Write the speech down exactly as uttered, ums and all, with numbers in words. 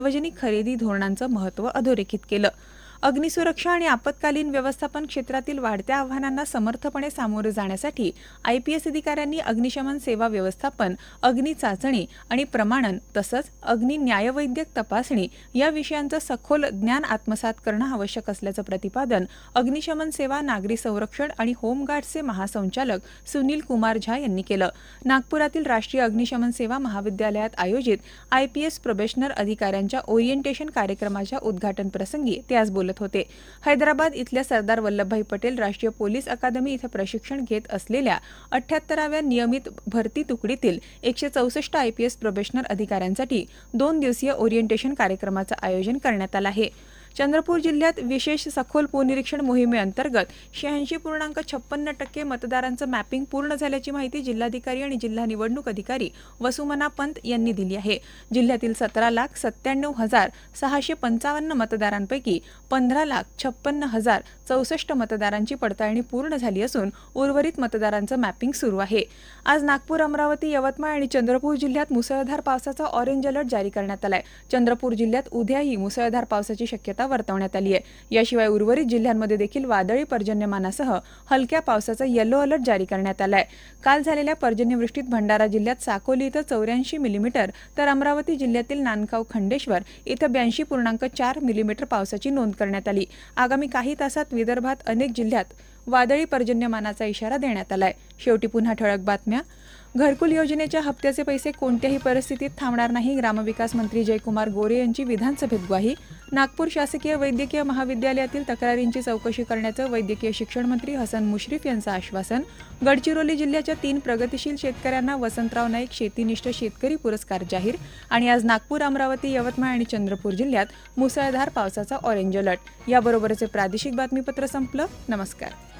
सार्वजनिक खरेदी धोरणांचं महत्त्व अधोरेखित केलं। अग्निसुरक्षा आणि आपत्कालीन व्यवस्थापन क्षेत्रातील वाढत्या आव्हानांना समर्थपणे सामोरे जाण्यासाठी आय पी एस अधिकाऱ्यांनी अग्निशमन सेवा व्यवस्थापन, अग्नी चाचणी आणि प्रमाणन तसंच अग्नी न्यायवैद्यक तपासणी या विषयांचं सखोल ज्ञान आत्मसात करणं आवश्यक असल्याचं प्रतिपादन अग्निशमन सेवा, नागरी संरक्षण आणि होमगार्ड्सचे महासंचालक सुनील कुमार झा यांनी केलं। नागपुरातील राष्ट्रीय अग्निशमन सेवा महाविद्यालयात आयोजित आय पी एस प्रोबेशनर अधिकाऱ्यांच्या ओरिएंटेशन कार्यक्रमाच्या उद्घाटन प्रसंगी ते आज बोलत होते। हैदराबाद इथल्या सरदार वल्लभभाई पटेल राष्ट्रीय पोलीस अकादमी इथं प्रशिक्षण घेत असलेल्या अठ्ठ्याहत्तराव्या नियमित भरती तुकडीतील एकशे चौसष्ट आय पी एस प्रोबेशनर अधिकाऱ्यांसाठी दोन दिवसीय ओरिएंटेशन कार्यक्रमाचं आयोजन करण्यात आलं आहे। चंद्रपूर जिल्ह्यात विशेष सखोल पुनरीक्षण मोहिमेअंतर्गत शहाऐंशी पूर्णांक छप्पन्न टक्के मतदारांचं मॅपिंग पूर्ण झाल्याची माहिती जिल्हाधिकारी आणि जिल्हा निवडणूक अधिकारी वसुमना पंत यांनी दिली आहे। जिल्ह्यातील सतरा लाख सत्त्याण्णव हजार सहाशे पंचावन्न मतदारांपैकी पंधरा लाख छप्पन्न हजार चौसष्ट मतदारांची पडताळणी पूर्ण झाली असून उर्वरित मतदारांचं मॅपिंग सुरू आहे। आज नागपूर, अमरावती, यवतमाळ आणि चंद्रपूर जिल्ह्यात मुसळधार पावसाचा ऑरेंज अलर्ट जारी करण्यात आलाय। चंद्रपूर जिल्ह्यात उद्याही मुसळधार पावसाची शक्यता वर्तवण्यात आली आहे। याशिवाय उर्वरित जिल्ह्यांमध्ये देखील वादळी पर्जन्यमानासह हलक्या पावसाचा येलो अलर्ट जारी करण्यात आलाय। काल झालेल्या पर्जन्यवृष्टीत भंडारा जिल्ह्यात साकोली इथं चौऱ्याऐंशी मिलीमीटर तर अमरावती जिल्ह्यातील नांदगाव खंडेश्वर इथं ब्याऐंशी पूर्णांक चार मिलीमीटर पावसाची नोंद करण्यात आली। आगामी काही तासात विदर्भात अनेक जिल्ह्यात वादळी पर्जन्यमानाचा इशारा देण्यात आलाय। शेवटी पुन्हा ठळक बातम्या। घरकुल योजनेच्या हप्त्याचे पैसे कोणत्याही परिस्थितीत थांबणार नाही, ग्रामविकास मंत्री जयकुमार गोरे यांची विधानसभेत ग्वाही। नागपूर शासकीय वैद्यकीय महाविद्यालयातील तक्रारींची चौकशी करण्याचं वैद्यकीय शिक्षण मंत्री हसन मुश्रीफ यांचं आश्वासन। गडचिरोली जिल्ह्याच्या तीन प्रगतिशील शेतकऱ्यांना वसंतराव नाईक शेतीनिष्ठ शेतकरी पुरस्कार जाहीर। आणि आज नागपूर, अमरावती, यवतमाळ आणि चंद्रपूर जिल्ह्यात मुसळधार पावसाचा ऑरेंज अलर्ट। याबरोबरचे प्रादेशिक बातमीपत्र संपलं। नमस्कार।